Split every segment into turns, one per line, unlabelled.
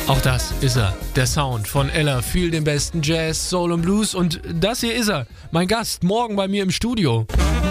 Auch das ist er, der Sound von Ella, viel den besten Jazz, Soul und Blues. Und das hier ist er, mein Gast, morgen bei mir im Studio.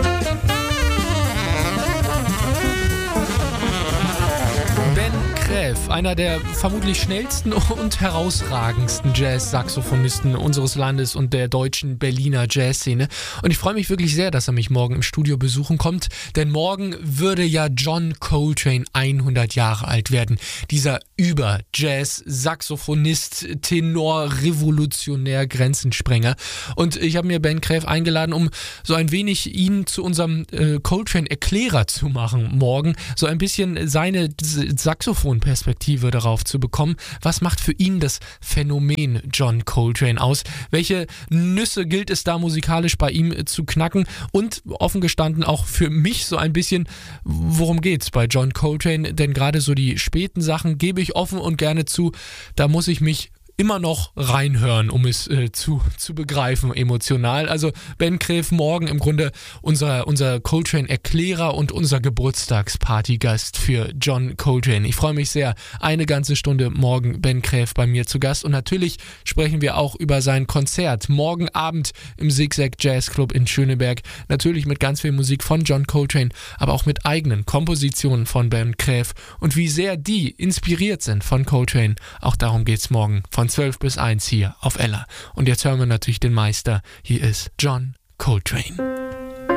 Ben Kräf, einer der vermutlich schnellsten und herausragendsten Jazz-Saxophonisten unseres Landes und der deutschen Berliner Jazzszene. Und ich freue mich wirklich sehr, dass er mich morgen im Studio besuchen kommt, denn morgen würde ja John Coltrane 100 Jahre alt werden. Dieser Über-Jazz-Saxophonist, Tenor, Revolutionär, Grenzensprenger. Und ich habe mir Ben Kräf eingeladen, um so ein wenig ihn zu unserem Coltrane-Erklärer zu machen morgen. So ein bisschen seine Saxophon-Perspektive darauf zu bekommen. Was macht für ihn das Phänomen John Coltrane aus? Welche Nüsse gilt es da musikalisch bei ihm zu knacken? Und offen gestanden auch für mich so ein bisschen, worum geht's bei John Coltrane? Denn gerade so die späten Sachen gebe ich offen und gerne zu, da muss ich mich immer noch reinhören, um es zu begreifen emotional. Also Ben Kräf morgen im Grunde unser Coltrane-Erklärer und unser Geburtstagspartygast für John Coltrane. Ich freue mich sehr. Eine ganze Stunde morgen Ben Kräf bei mir zu Gast. Und natürlich sprechen wir auch über sein Konzert morgen Abend im Zigzag Jazz Club in Schöneberg. Natürlich mit ganz viel Musik von John Coltrane, aber auch mit eigenen Kompositionen von Ben Kräf. Und wie sehr die inspiriert sind von Coltrane. Auch darum geht's morgen von 12 bis 1 hier auf Ella. Und jetzt hören wir natürlich den Meister. Hier ist John Coltrane.